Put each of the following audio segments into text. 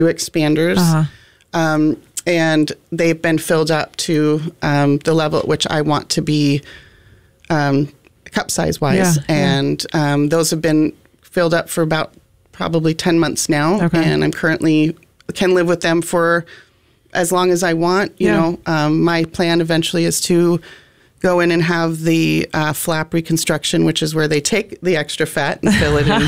expanders. And they've been filled up to the level at which I want to be cup size wise. And those have been filled up for about probably 10 months now. And I'm currently can live with them for as long as I want. You know, my plan eventually is to go in and have the flap reconstruction, which is where they take the extra fat and fill it in.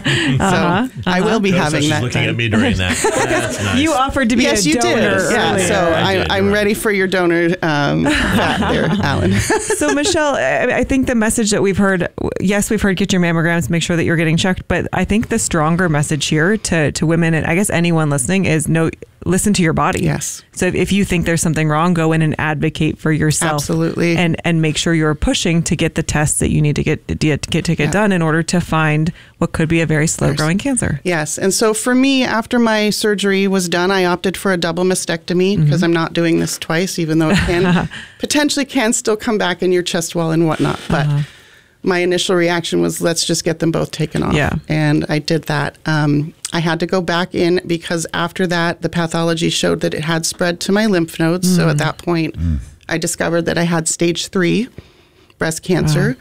So I will be having that. Looking at me during that. That's nice. You offered to be a donor. Yes, you did. Yeah, so I'm ready for your donor fat there, Alan. So Michelle, I think the message that we've heard, yes, we've heard get your mammograms, make sure that you're getting checked, but I think the stronger message here to women, and I guess anyone listening, is listen to your body. Yes. So if you think there's something wrong, go in and advocate for yourself. Absolutely. And make sure you're pushing to get the tests that you need to get done in order to find what could be a very slow growing cancer. Yes. And so for me, after my surgery was done, I opted for a double mastectomy because I'm not doing this twice, even though it can potentially still come back in your chest wall and whatnot. But my initial reaction was, let's just get them both taken off. Yeah. And I did that. I had to go back in because after that, the pathology showed that it had spread to my lymph nodes. So at that point, I discovered that I had stage 3 breast cancer.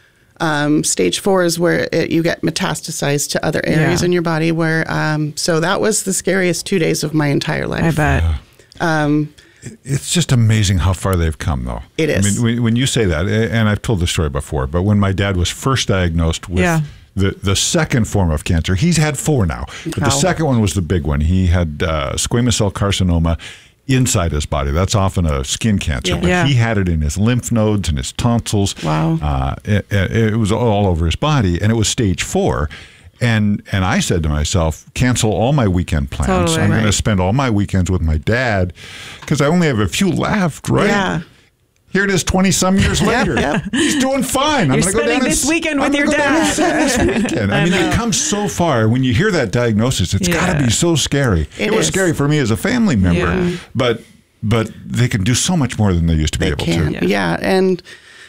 Stage 4 is where you get metastasized to other areas in your body. So that was the scariest 2 days of my entire life. I bet. It's just amazing how far they've come, though. It is. I mean, when you say that, and I've told this story before, but when my dad was first diagnosed with the second form of cancer, he's had 4 now, but the second one was the big one. He had squamous cell carcinoma inside his body. That's often a skin cancer, but he had it in his lymph nodes and his tonsils. Wow. It was all over his body, and it was stage 4. And I said to myself, cancel all my weekend plans. Totally. I'm going to spend all my weekends with my dad because I only have a few left, right? Yeah. Here it is 20-some years later. He's doing fine. You're I'm going to go spending down this weekend with your dad. This weekend. I mean, it comes so far. When you hear that diagnosis, it's got to be so scary. It was scary for me as a family member, but they can do so much more than they used to be able to. Yeah, and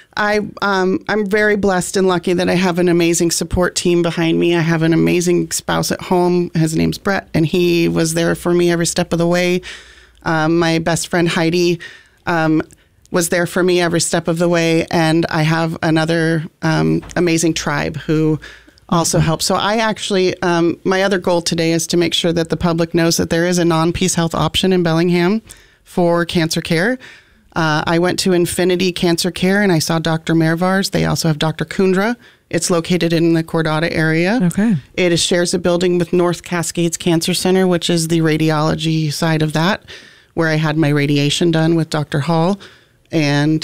I'm very blessed and lucky that I have an amazing support team behind me. I have an amazing spouse at home. His name's Brett, and he was there for me every step of the way. My best friend Heidi was there for me every step of the way, and I have another amazing tribe who also helps. So I actually, my other goal today is to make sure that the public knows that there is a non-Peace Health option in Bellingham for cancer care. I went to Infinity Cancer Care and I saw Dr. Mervars. They also have Dr. Kundra. It's located in the Cordata area. Okay. It shares a building with North Cascades Cancer Center, which is the radiology side of that, where I had my radiation done with Dr. Hall. And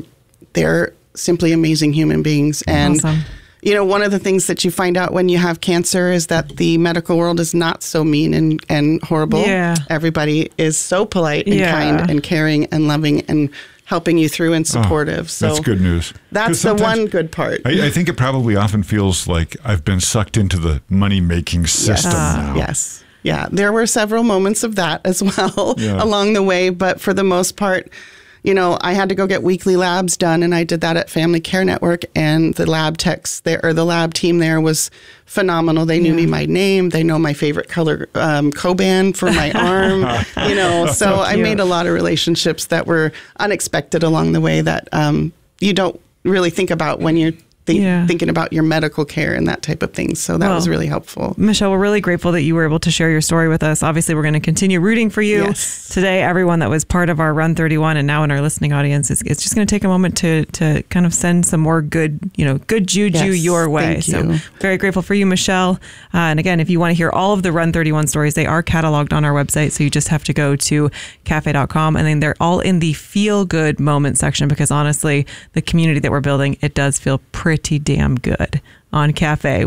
they're simply amazing human beings. And, you know, one of the things that you find out when you have cancer is that the medical world is not so mean and horrible. Yeah. Everybody is so polite and kind and caring and loving and helping you through and supportive. So that's good news. That's the one good part. I think it probably often feels like I've been sucked into the money-making system now. Yes. Yeah. There were several moments of that as well along the way. But for the most part, you know, I had to go get weekly labs done, and I did that at Family Care Network, and the lab techs there, or the lab team there, was phenomenal. They knew me by name. They know my favorite color Coban for my arm, you know. So I made a lot of relationships that were unexpected along the way that you don't really think about when you're thinking about your medical care and that type of thing. So that was really helpful. Michelle, we're really grateful that you were able to share your story with us. Obviously, we're going to continue rooting for you today. Everyone that was part of our Run 31 and now in our listening audience, it's just going to take a moment to kind of send some more good juju your way. So very grateful for you, Michelle. And again, if you want to hear all of the Run 31 stories, they are cataloged on our website. So you just have to go to cafe.com, and then they're all in the feel good moment section, because honestly, the community that we're building, it does feel pretty damn good on Cafe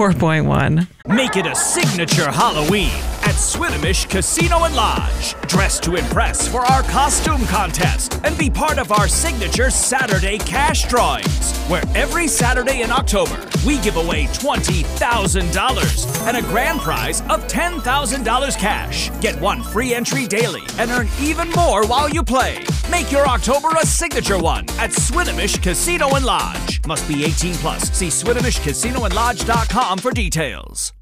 104.1. Make it a signature Halloween at Swinomish Casino and Lodge. Dress to impress for our costume contest and be part of our signature Saturday cash drawings, where every Saturday in October, we give away $20,000 and a grand prize of $10,000 cash. Get one free entry daily and earn even more while you play. Make your October a signature one at Swinomish Casino and Lodge. Must be 18 plus. See SwinomishCasinoandLodge.com for details.